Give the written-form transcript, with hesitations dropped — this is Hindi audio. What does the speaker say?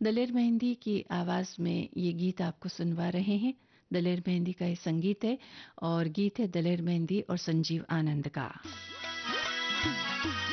दलेर मेहंदी की आवाज़ में ये गीत आपको सुनवा रहे हैं। दलेर मेहंदी का ये संगीत है और गीत है दलेर मेहंदी और संजीव आनंद का।